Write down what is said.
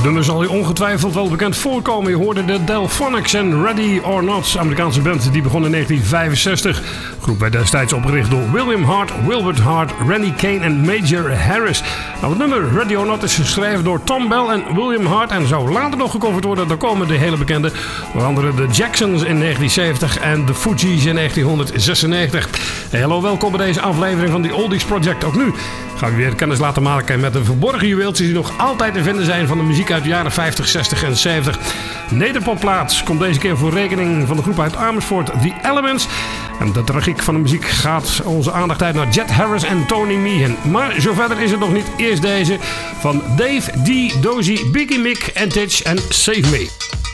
nummer zal je ongetwijfeld wel bekend voorkomen. Je hoorde de Delphonics en Ready or Not, Amerikaanse band die begon in 1965. De groep werd destijds opgericht door William Hart, Wilbert Hart, Randy Kane en Major Harris. Nou, het nummer Ready or Not is geschreven door Tom Bell en William Hart en zou later nog gecoverd worden. Daar komen de hele bekende, onder andere de Jacksons in 1970 en de Fugees in 1996. Hey, hallo, welkom bij deze aflevering van The Oldies Project. Ook nu gaan we weer kennis laten maken met de verborgen juweeltjes die nog altijd te vinden zijn van de muziek uit de jaren 50, 60 en 70. Nederpopplaat komt deze keer voor rekening van de groep uit Amersfoort, The Elements. En de tragiek van de muziek gaat onze aandacht uit naar Jet Harris en Tony Meehan. Maar zover is het nog niet. Eerst deze van Dave D, Dozy, Biggie Mick, Antage en Save Me.